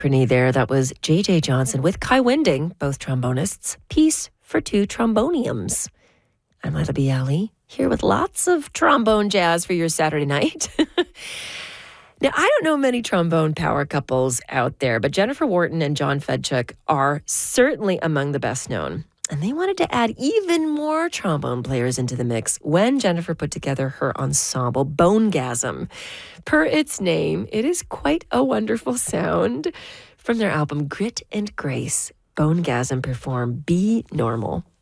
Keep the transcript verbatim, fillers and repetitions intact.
Pranee there. That was J J Johnson with Kai Winding, both trombonists. Piece for two tromboniums. I'm Leila Bialy, here with lots of trombone jazz for your Saturday night. Now, I don't know many trombone power couples out there, but Jennifer Wharton and John Fedchuk are certainly among the best known. And they wanted to add even more trombone players into the mix when Jennifer put together her ensemble, Bonegasm. Per its name, it is quite a wonderful sound. From their album Grit and Grace, Bonegasm perform Be Normal.